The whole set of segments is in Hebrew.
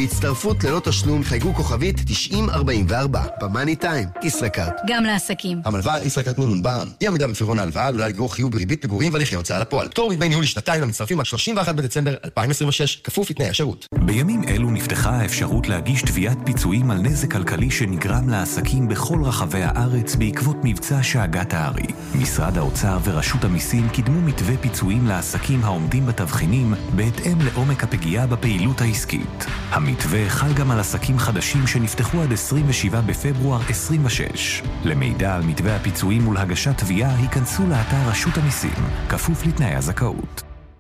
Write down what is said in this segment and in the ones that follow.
להצטרפות ללא תשלום חייגו כוכבית 9044 במאני טיים, ישראכרט. גם לעסקים. המלווה ישראכרט נון בע"מ. אי עמידה בפירעון ההלוואה עלולה לגרור חיוב בריבית פיגורים והליכי הוצאה לפועל. פטור מדמי ניהול לשנתיים למצטרפים עד 31 בדצמבר 2026, כפוף לתנאי השירות. בימים אלו נפתחה האפשרות להגיש תביעת פיצויים על נזק כלכלי שנגרם לעסקים בכל רחבי הארץ בעקבות מבצע שאגת הארי. משרד האוצר ורשות המיסים קידמו מתווה פיצויים לעסקים העומדים בתבחינים בהתאם לעומק הפגיעה בפעילות העסקית. המתווה חל גם על עסקים חדשים שנפתחו עד 27 בפברואר 26. למידע על מתווה הפיצויים ולהגשת תביעה היכנסו לאתר רשות המיסים, כפוף לתנאי הזכאות.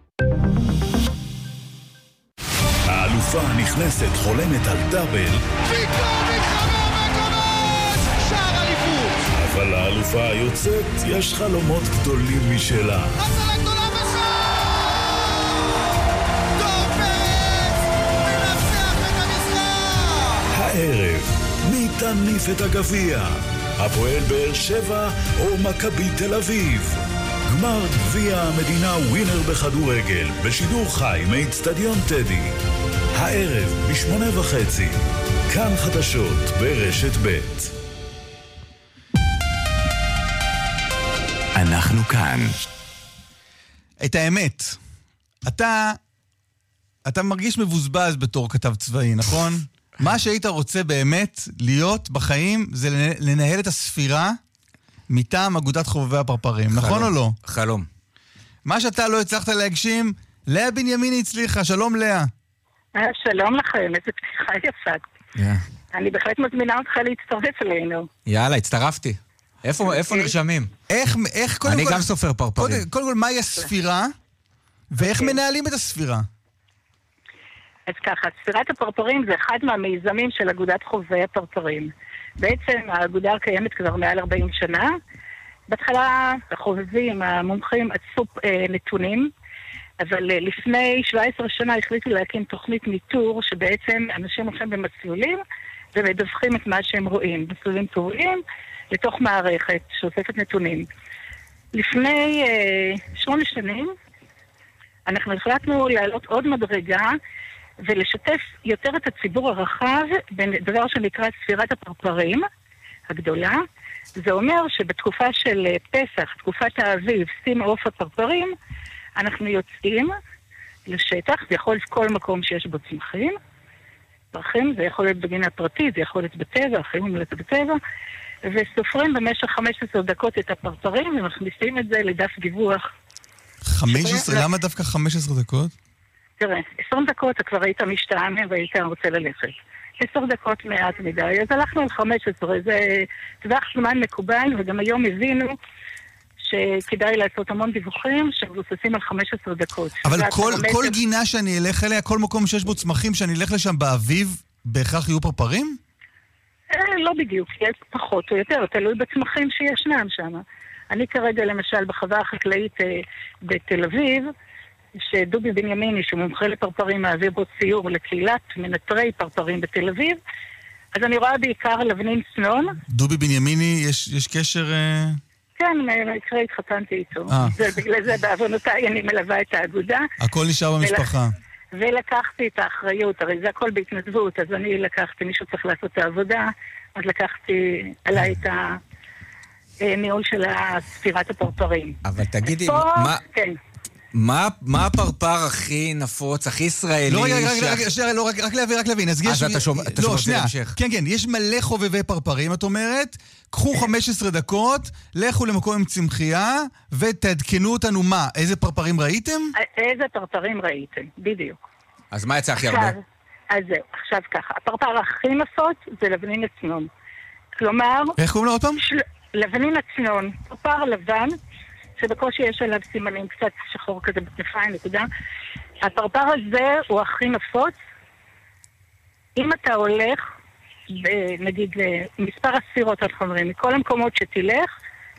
האלופה הנכנסת חולמת על דאבל, פתאום מתחבר מקומות, שער אליפות. אבל האלופה היוצאת יש חלומות גדולים משלה. הצלה גדולה בשער! דור פרץ מנצח את המשחק! הערב, מי תניף את הגביע? הפועל באר שבע או מכבי תל אביב? גמר גביע המדינה ווינר בכדורגל בשידור חי מאצטדיון טדי. הערב ב8:30, כאן חדשות ברשת ב'. אנחנו כאן. את האמת, אתה מרגיש מבוזבז בתור כתב צבאי, נכון? מה שהיית רוצה באמת להיות בחיים זה לנהל את הספירה מטעם אגודת חובבי הפרפרים, נכון או לא? חלום. מה שאתה לא הצלחת להגשים, לאה בנימיני הצליחה. שלום לאה. שלום לכם, איזה פתיחה יפה. אני בהחלט מזמינה אותך להצטרף אלינו. יאללה, הצטרפתי. איפה נרשמים? אני גם סופר פרפרים. קודם כל, מהי הספירה, ואיך מנהלים את הספירה? אז ככה, ספירת הפרפרים זה אחד מהמיזמים של אגודת חובבי הפרפרים. בעצם האגודה קיימת כבר מעל 40 שנה. בהתחלה החובבים, המומחים אספו נתונים, אבל לפני 17 שנה החליטו להקים תוכנית ניטור שבעצם אנשים הולכים במסלולים ומדווחים את מה שהם רואים, מסלולים טובים, לתוך מערכת שאוספת נתונים. לפני 8 שנים אנחנו החלטנו לעלות עוד מדרגה ולשתף יותר את הציבור הרחב בדבר שנקרא ספירת הפרפרים הגדולה. זה אומר שבתקופה של פסח, תקופת האביב, שים עוף הפרפרים, אנחנו יוצאים לשטח, זה יכול להיות כל מקום שיש בו צמחים, פרחים, זה יכול להיות בגינה פרטית, זה יכול להיות בטבע, אחרים מומלץ בטבע, וסופרים במשך 15 דקות את הפרפרים ומכניסים את זה לדף דיווח. 15? למה דווקא 15 דקות? תראה, 20 דקות אתה כבר היית משתעמם והיית רוצה ללכת. 10 דקות מעט מדי, אז הלכנו על 15, זה טווח זמן מקובל, וגם היום הבינו שכדאי לעשות המון דיווחים שמבוססים על 15 דקות. אבל כל גינה שאני אלך אליה, כל מקום שיש בו צמחים שאני אלך לשם באביב, בהכרח יהיו פרפרים? לא בדיוק, יש פחות או יותר, תלוי בצמחים שישנם שם. אני כרגע למשל בחווה החקלאית בתל אביב, שדובי בנימיני, שהוא מומחה לפרפרים, מעביר בו ציור לקהילת מנטרי פרפרים בתל אביב, אז אני רואה בעיקר לבנין צנון. דובי בנימיני, יש קשר... כן, במקרה התחתנתי איתו. בגלל זה בעוונותיי אני מלווה את האגודה. הכל נשאר במשפחה. ולקחתי את האחריות, הרי זה הכל בהתנדבות, אז אני לקחתי, מישהו צריך לעשות את העבודה, אז לקחתי עליי את הניהול של ספירת הפרפרים. אבל תגידי, מה הפרפר הכי נפוץ, הכי ישראלי? לא, רק להבין. אז אתה שומע להמשך. כן, יש מלא חובבי פרפרים, את אומרת, קחו 15 דקות, לכו למקום עם צמחייה, ותעדכנו אותנו מה, איזה פרפרים ראיתם? איזה פרפרים ראיתם, בדיוק. אז מה יצא הכי הרבה? אז זהו, עכשיו ככה, הפרפר הכי נפוץ זה לבנין הצנון. כלומר... איך קוראים לו עוד פעם? לבנין הצנון, פרפר לבן, שבקושי יש עליו סימנים, קצת שחור כזה בכנפיים, נקודה. הפרפר הזה הוא הכי נפוץ. אם אתה הולך, נגיד, מספר הספירות החומרים, מכל המקומות שתלך,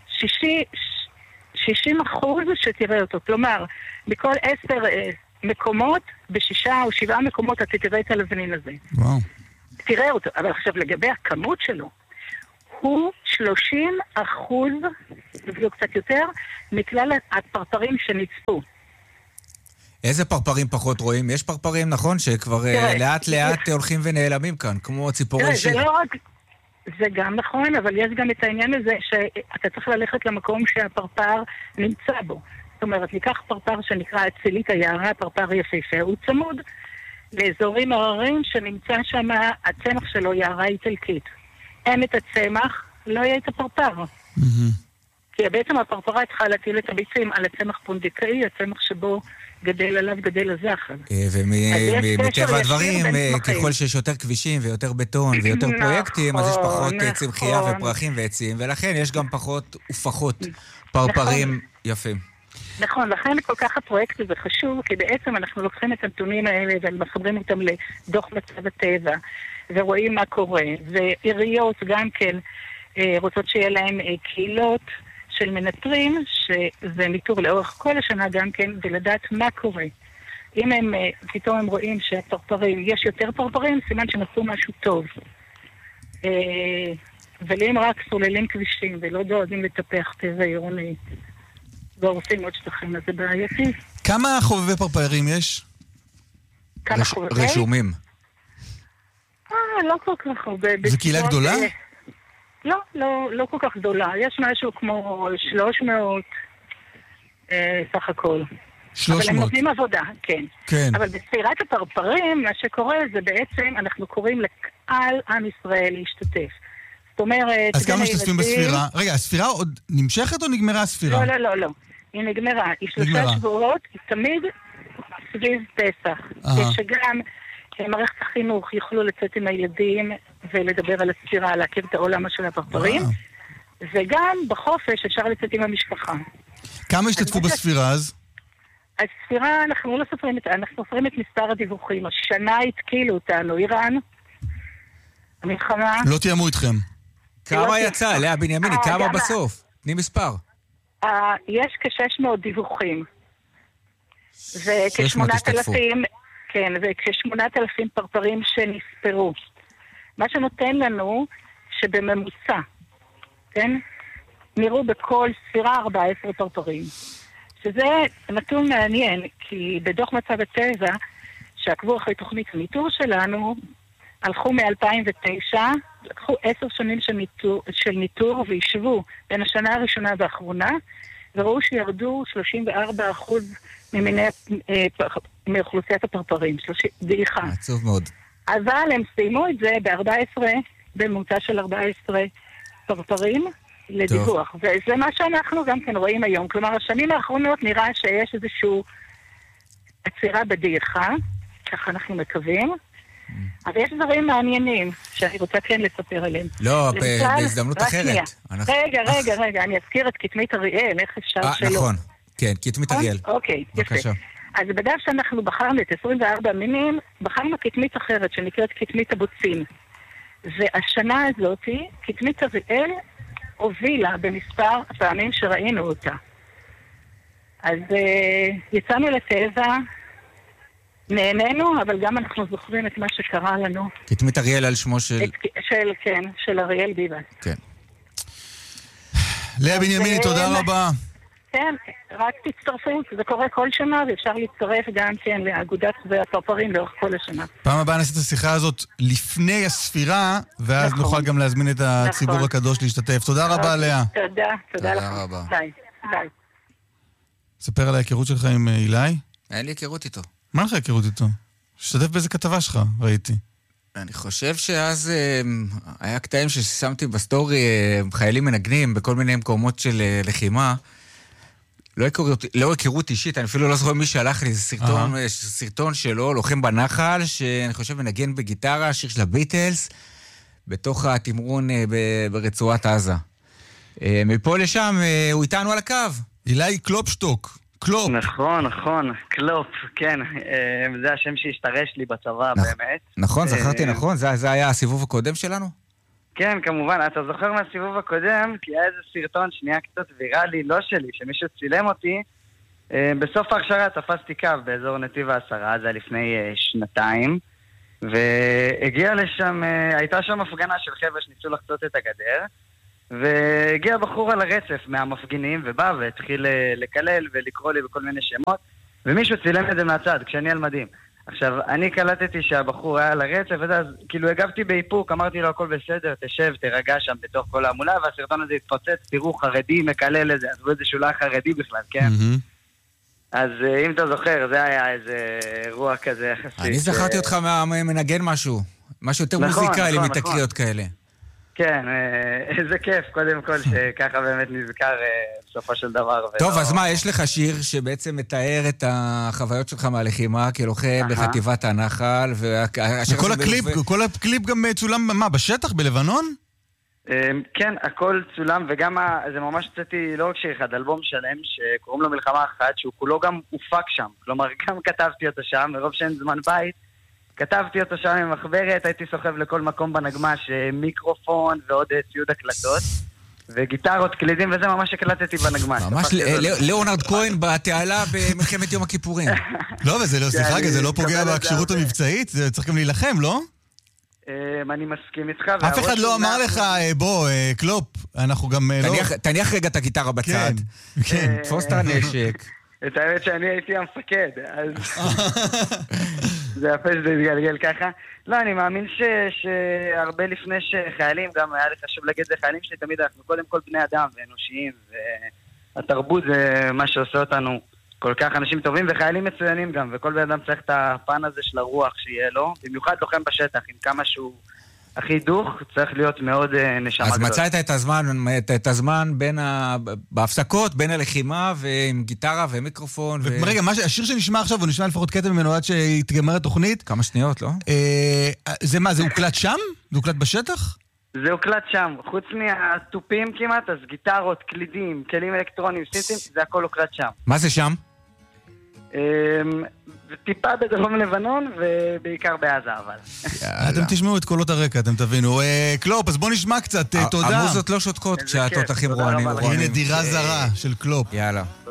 60% שתראה אותו. כלומר, מכל 10 מקומות, ב6 או 7 מקומות אתה תראה את הלבנין הזה. וואו. תראה אותו. אבל עכשיו לגבי הכמות שלו, הוא 30%, אפילו קצת יותר, מכלל הפרפרים שנצפו. איזה פרפרים פחות רואים? יש פרפרים, נכון? שכבר לאט לאט הולכים ונעלמים כאן, כמו ציפורי שיר. זה לא רק... זה גם נכון, אבל יש גם את העניין הזה שאתה צריך ללכת למקום שהפרפר נמצא בו. זאת אומרת, ניקח פרפר שנקרא אצילית היערה, פרפר יפהפה, הוא צמוד לאזורים הררים שנמצא שם הצמח שלו יערה איטלקית. אין את הצמח, לא יהיה את הפרפר. כי בעצם הפרפרה צריכה להטיל את הביצים על הצמח פונדקאי, הצמח שבו גדל עליו גדל הזחל. ומטבע הדברים, ככל שיש יותר כבישים ויותר בטון ויותר פרויקטים, אז יש פחות צמחייה ופרחים ועצים, ולכן יש גם פחות ופחות פרפרים יפים. נכון, לכן כל כך הפרויקט הזה חשוב, כי בעצם אנחנו לוקחים את הנתונים האלה ומחברים אותם לדוח מצב הטבע, ורואים מה קורה, ועיריות גם כן רוצות שיהיה להם קהילות של מנטרים, שזה ניטור לאורך כל השנה גם כן, ולדעת מה קורה. אם הם, פתאום הם רואים שהפרפרים, יש יותר פרפרים, סימן שנעשו משהו טוב. אבל אם רק סוללים כבישים ולא דואגים לטפח טבע עירוני, והורסים עוד שטחים, אז זה בעייתי. כמה חובבי פרפרים יש? כמה חובבי? רשומים. לא כל כך הרבה. זו קהילה גדולה? לא כל כך גדולה. יש משהו כמו 300 סך הכל. 300. אבל הם נותנים עבודה, כן. כן. אבל בספירת הפרפרים, מה שקורה זה בעצם, אנחנו קוראים לקהל עם ישראל להשתתף. זאת אומרת... אז כמה משתתפים בספירה? רגע, הספירה עוד נמשכת או נגמרה הספירה? לא. היא נגמרה. היא 3 שבועות, היא תמיד סביב פסח. שגם מערכת החינוך יוכלו לצאת עם הילדים ולדבר על הספירה, להכיר את העולם של הפרפרים, וגם בחופש אפשר לצאת עם המשפחה. כמה השתתפו בספירה אז? הספירה, אנחנו לא סופרים אנחנו סופרים את מספר הדיווחים. השנה התקילו אותנו, איראן, המלחמה. לא תיאמו איתכם. כמה יצא? לאה בנימיני, כמה בסוף? תני מספר. יש כ-600 דיווחים. וכ-8,000, כן, וכ-8,000 פרפרים שנספרו. מה שנותן לנו שבממוצע, כן, נראו בכל ספירה 14 פרפרים. שזה נתון מעניין, כי בדוח מצב הטבע, שעקבו אחרי תוכנית הניטור שלנו, הלכו מ-2009, לקחו 10 שנים של ניטור וישבו בין השנה הראשונה והאחרונה, וראו שירדו 34% מאוכלוסיית הפרפרים, דעיכה. עצוב מאוד. אבל הם סיימו את זה בממוצע של 14 פרפרים לדיווח. וזה מה שאנחנו גם כן רואים היום. כלומר, השנים האחרונות נראה שיש איזושהי עצירה בדעיכה, ככה אנחנו מקווים, אבל יש דברים מעניינים שאני רוצה כן לספר עליהם. לא, בהזדמנות אחרת. רגע, אני אזכיר את כתמית אריאל, איך אפשר שלא. נכון, כן, כתמית אריאל. אוקיי, יפה. אז בדף שאנחנו בחרנו את 24 מינים, בחרנו כתמית אחרת שנקראת כתמית הבוצין. והשנה הזאת, כתמית אריאל הובילה במספר הפעמים שראינו אותה. אז יצאנו לטבע, נהנינו, אבל גם אנחנו זוכרים את מה שקרה לנו. כתמית אריאל על שמו של... כן, של אריאל ביבס. כן. לאה בנימיני, תודה רבה. כן, רק תצטרפו, זה קורה כל שנה, ואפשר להצטרף גם כן לאגודת הפרפרים לאורך כל השנה. פעם הבאה נעשה את השיחה הזאת לפני הספירה, ואז נוכל גם להזמין את הציבור הקדוש להשתתף. תודה רבה, לאה. תודה לך. ביי. ספר על ההיכרות שלך עם אילי. אין לי היכרות איתו. מה לך היכרות איתו? שתתף באיזה כתבה שלך, ראיתי. אני חושב שאז היה קטעים ששמתי בסטורי חיילים מנגנים בכל מיני מקומות של לחימה. לא היכרות אישית, אני אפילו לא זוכר מי שהלך לי, זה סרטון שלו, לוחם בנחל, שאני חושב מנגן בגיטרה, שיר של הביטלס, בתוך התמרון ברצועת עזה. מפה לשם הוא איתנו על הקו. אילי קלופשטוק. קלופ. נכון, קלופ, כן. זה השם שהשתרש לי בצבא, באמת. נכון, זכרתי נכון? זה היה הסיבוב הקודם שלנו? כן, כמובן. אתה זוכר מהסיבוב הקודם, כי היה איזה סרטון שנייה קצת ויראלי, לא שלי, שמישהו צילם אותי. בסוף ההכשרה תפסתי קו באזור נתיב העשרה, זה היה לפני 2 והגיע לשם, הייתה שם הפגנה של חבר'ה שניסו לחצות את הגדר, והגיע בחור על הרצף מהמפגינים, ובא והתחיל לקלל ולקרוא לי בכל מיני שמות, ומישהו צילם את זה מהצד, כשאני על מדים. עכשיו, אני קלטתי שהבחור היה על הרצף, אז כאילו הגבתי באיפוק, אמרתי לו הכל בסדר, תשב, תרגע שם בתוך כל העמולה, והסרטון הזה התפוצץ, תראו, חרדי מקלל את זה, אז הוא איזה שולה חרדי בכלל, כן? אז אם אתה זוכר, זה היה איזה אירוע כזה יחסית. אני זכרתי אותך מנגן משהו יותר מוזיקלי מתקריות כאלה. כן, איזה כיף, קודם כל, שככה באמת נזכר בסופו של דבר. טוב, אז מה, יש לך שיר שבעצם מתאר את החוויות שלך מהלחימה כלוחם בחטיבת הנחל, כל הקליפ גם צולם, מה, בשטח, בלבנון? כן, הכל צולם, וגם זה ממש צאתי לא רק שיר אחד, אלבום שלם שקוראים לו מלחמה אחת, שהוא כולו גם הופק שם. כלומר, גם כתבתי אותו שם, מרוב שאין זמן בית, כתבתי אותו שם עם מחברת, הייתי סוחב לכל מקום בנגמש, מיקרופון ועוד ציוד הקלטות, וגיטרות, קלידים, וזה ממש הקלטתי בנגמש. ממש ליאונרד כהן בתעלה במלחמת יום הכיפורים. לא, וזה לא, סליחה, זה לא פוגע בכשירות המבצעית, זה צריך גם להילחם, לא? אני מסכים איתך. אף אחד לא אמר לך, בוא, קלופ, אנחנו גם לא... תניח רגע את הגיטרה בצד. כן. תפוס את הנשק. את האמת שאני הייתי המפקד, אז זה יפה שזה יתגלגל ככה. לא, אני מאמין שהרבה לפני שחיילים, גם היה לי חשוב להגיד זה חיילים שלי, תמיד אנחנו קודם כל בני אדם ואנושיים, והתרבות זה מה שעושה אותנו כל כך אנשים טובים, וחיילים מצוינים גם, וכל בן אדם צריך את הפן הזה של הרוח שיהיה לו, במיוחד לוחם בשטח, עם כמה שהוא הכי דוך, צריך להיות מאוד נשמה גדול. אז מצאת את הזמן בהפסקות, בין הלחימה, ועם גיטרה ומיקרופון. רגע, השיר שנשמע עכשיו, הוא נשמע לפחות קטע ממנו עד שהתגמר התוכנית. כמה שניות, לא? זה מה, זה הוקלט שם? זה הוקלט בשטח? זה הוקלט שם. חוץ מהטופים כמעט, אז גיטרות, קלידים, כלים אלקטרונים, סינטים, זה הכל הוקלט שם. מה זה שם? טיפה בדרום לבנון ובעיקר בעזה, אבל. אתם תשמעו את קולות הרקע, אתם תבינו. קלופ, אז בוא נשמע קצת, תודה. המוזות לא שותקות כשהתותחים רוענים. הנה דירה זרה של קלופ. יאללה.